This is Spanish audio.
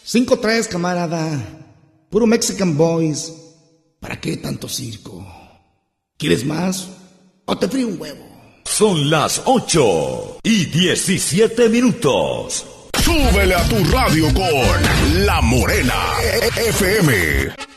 5-3, camarada. Puro Mexican Boys. ¿Para qué tanto circo? ¿Quieres más? ¿O te frío un huevo? Son las 8:17. Súbele a tu radio con La Morena FM.